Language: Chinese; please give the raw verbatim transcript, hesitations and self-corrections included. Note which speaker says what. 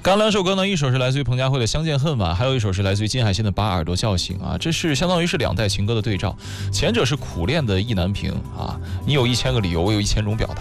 Speaker 1: 刚两首歌呢，一首是来自于彭佳慧的《相见恨晚》，还有一首是来自于金海心的《把耳朵叫醒》啊，这是相当于是两代情歌的对照。前者是苦恋的意难平啊，你有一千个理由，我有一千种表达。